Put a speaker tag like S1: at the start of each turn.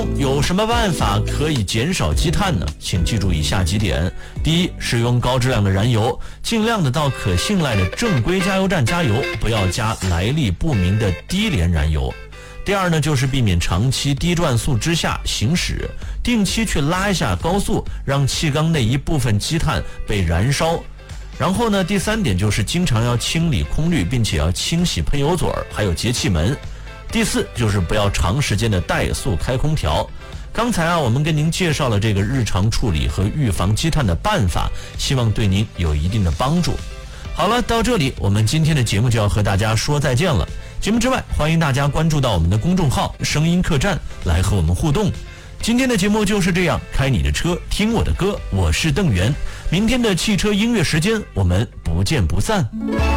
S1: 中有什么办法可以减少积碳呢？请记住以下几点：第一，使用高质量的燃油，尽量的到可信赖的正规加油站加油，不要加来历不明的低廉燃油。第二呢，就是避免长期低转速之下行驶，定期去拉一下高速，让气缸内一部分积碳被燃烧。然后呢，第三点就是经常要清理空滤，并且要清洗喷油嘴还有节气门。第四就是不要长时间的怠速开空调。刚才我们跟您介绍了这个日常处理和预防积碳的办法，希望对您有一定的帮助。好了，到这里我们今天的节目就要和大家说再见了。节目之外，欢迎大家关注到我们的公众号声音客栈来和我们互动。今天的节目就是这样，开你的车，听我的歌，我是邓源。明天的汽车音乐时间，我们不见不散。